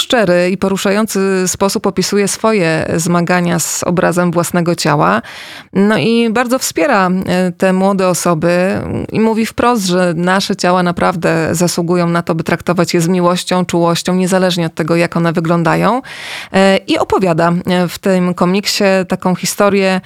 szczery i poruszający sposób opisuje swoje zmagania z obrazem własnego ciała. No i bardzo wspiera te młode osoby i mówi wprost, że nasze ciała naprawdę zasługują na to, by traktować je z miłością, czułością, niezależnie od tego, jak one wyglądają. I opowiada w tym komiksie taką historię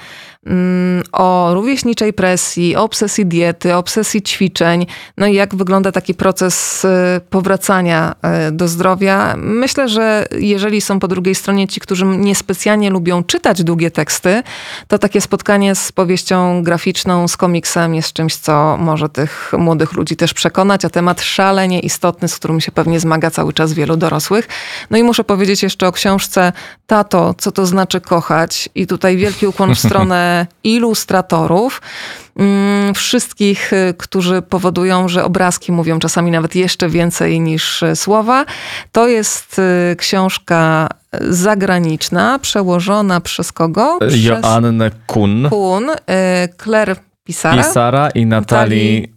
o rówieśniczej presji, o obsesji diety, o obsesji ćwiczeń, no i jak wygląda taki proces powracania do zdrowia. Myślę, że jeżeli są po drugiej stronie ci, którzy niespecjalnie lubią czytać długie teksty, to takie spotkanie z powieścią graficzną, z komiksem jest czymś, co może tych młodych ludzi też przekonać, a temat szalenie istotny, z którym się pewnie zmaga cały czas wielu dorosłych. No i muszę powiedzieć jeszcze o książce Tato, co to znaczy kochać? I tutaj wielki ukłon w stronę ilustratorów, wszystkich, którzy powodują, że obrazki mówią czasami nawet jeszcze więcej niż słowa. To jest książka zagraniczna, przełożona przez kogo? Joannę Kuhn, Claire Pisara i Natalii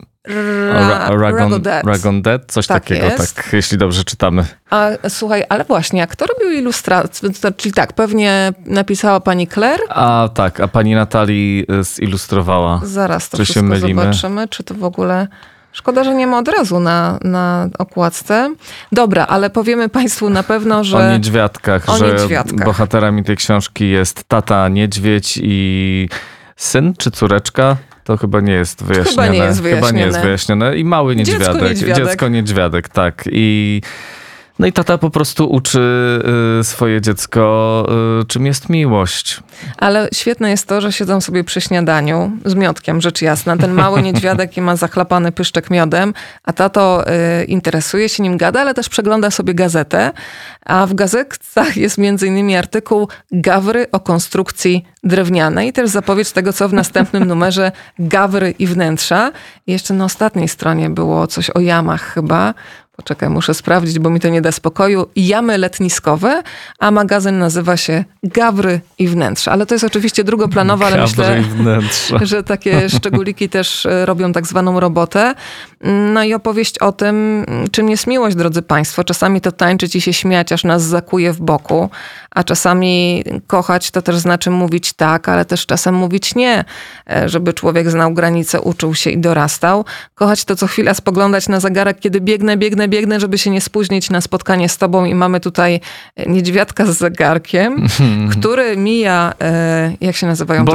Ragondet, coś tak takiego, jest. tak, jeśli dobrze czytamy. A słuchaj, ale właśnie, a kto robił ilustrację? Czyli tak, pewnie napisała pani Claire. A tak, a pani Natalii zilustrowała. Zaraz to czy wszystko się mylimy? zobaczymy, czy to w ogóle... Szkoda, że nie ma od razu na okładce. Dobra, ale powiemy państwu na pewno, że... O niedźwiadkach, bohaterami tej książki jest tata niedźwiedź i syn czy córeczka. To chyba nie jest wyjaśnione. Chyba nie jest wyjaśnione. I mały niedźwiadek. Dziecko niedźwiadek, tak. No i tata po prostu uczy swoje dziecko, czym jest miłość. Ale świetne jest to, że siedzą sobie przy śniadaniu z miodkiem, rzecz jasna. Ten mały niedźwiadek ma zachlapany pyszczek miodem, a tato interesuje się nim, gada, ale też przegląda sobie gazetę. A w gazetach jest m.in. artykuł Gawry o konstrukcji drewnianej. Też zapowiedź tego, co w następnym numerze Gawry i wnętrza. I jeszcze na ostatniej stronie było coś o jamach chyba. Poczekaj, muszę sprawdzić, bo mi to nie da spokoju. Jamy letniskowe, a magazyn nazywa się Gawry i wnętrza. Ale to jest oczywiście drugoplanowe, ale myślę, że takie szczególiki też robią tak zwaną robotę. No i opowieść o tym, czym jest miłość, drodzy państwo. Czasami to tańczyć i się śmiać, aż nas zakuje w boku, a czasami kochać to też znaczy mówić tak, ale też czasem mówić nie, żeby człowiek znał granice, uczył się i dorastał. Kochać to co chwila spoglądać na zegarek, kiedy biegnę, żeby się nie spóźnić na spotkanie z tobą i mamy tutaj niedźwiadka z zegarkiem, który mija, jak się nazywają?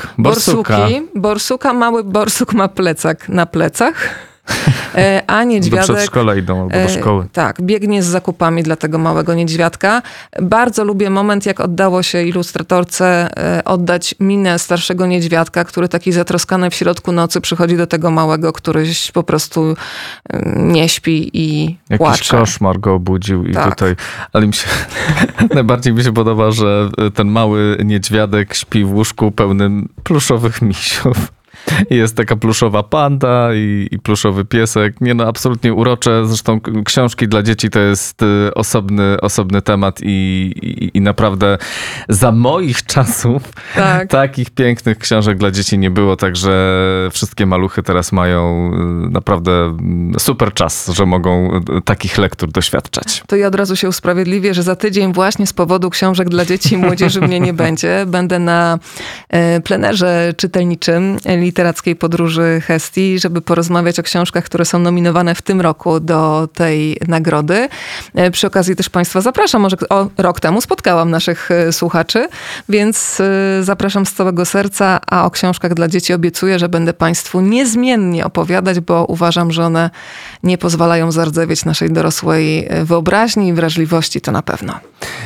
Borsuka, mały borsuk ma plecak na plecach. A niedźwiadek... Do przedszkola idą albo do szkoły. Tak, biegnie z zakupami dla tego małego niedźwiadka. Bardzo lubię moment, jak oddało się ilustratorce oddać minę starszego niedźwiadka, który taki zatroskany w środku nocy przychodzi do tego małego, któryś po prostu nie śpi i płacze. Jakiś koszmar go obudził i tak. Tutaj... Ale najbardziej mi się podoba, że ten mały niedźwiadek śpi w łóżku pełnym pluszowych misiów. Jest taka pluszowa panda i pluszowy piesek. Nie no, absolutnie urocze. Zresztą książki dla dzieci to jest osobny temat i naprawdę za moich czasów takich pięknych książek dla dzieci nie było, także wszystkie maluchy teraz mają naprawdę super czas, że mogą takich lektur doświadczać. To ja od razu się usprawiedliwię, że za tydzień właśnie z powodu książek dla dzieci i młodzieży mnie nie będzie. Będę na plenerze czytelniczym literackiej podróży Hestii, żeby porozmawiać o książkach, które są nominowane w tym roku do tej nagrody. Przy okazji też państwa zapraszam, może rok temu spotkałam naszych słuchaczy, więc zapraszam z całego serca, a o książkach dla dzieci obiecuję, że będę państwu niezmiennie opowiadać, bo uważam, że one nie pozwalają zardzewieć naszej dorosłej wyobraźni i wrażliwości, to na pewno.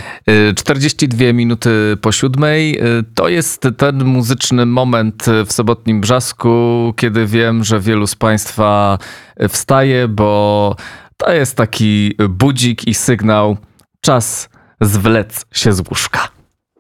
42 minuty po 7. To jest ten muzyczny moment w sobotnim Brzasku, kiedy wiem, że wielu z państwa wstaje, bo to jest taki budzik i sygnał. Czas zwlec się z łóżka.